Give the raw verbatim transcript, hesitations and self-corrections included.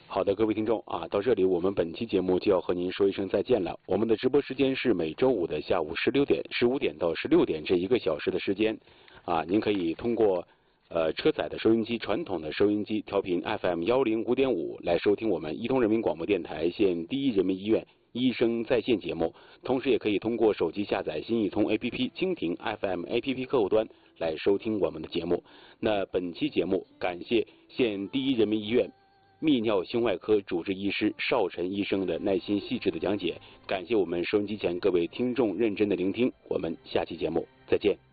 好的，各位听众啊，到这里我们本期节目就要和您说一声再见了。我们的直播时间是每周五的下午十六点、十五点到十六点这一个小时的时间啊，您可以通过呃车载的收音机、传统的收音机调频 F M 幺零五点五来收听我们伊通人民广播电台县第一人民医院医生在线节目，同时也可以通过手机下载新一通 A P P、蜻蜓 F M A P P 客户端来收听我们的节目。那本期节目感谢县第一人民医院泌尿胸外科主治医师邵晨医生的耐心细致的讲解，感谢我们收音机前各位听众认真的聆听，我们下期节目再见。